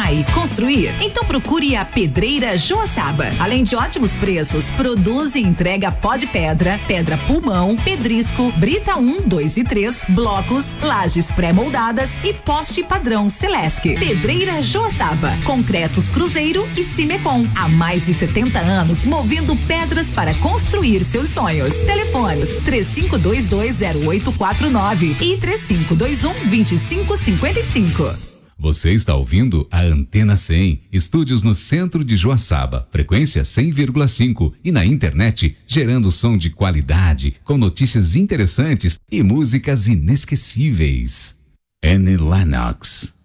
reformar e construir? Então procure a Pedreira Joaçaba. Além de ótimos preços, produz e entrega pó de pedra, pedra pulmão, pedrisco, brita 1, 2 e 3, blocos, lajes pré-moldadas e poste padrão Celesc. Pedreira Joaçaba, concretos Cruzeiro e Cimecom. Há mais de 70 anos movendo pedras para construir seus sonhos. Telefones 35220849 e 3521-2555. Você está ouvindo a Antena 100, estúdios no centro de Joaçaba, frequência 100,5 e na internet, gerando som de qualidade, com notícias interessantes e músicas inesquecíveis. Annie Lennox.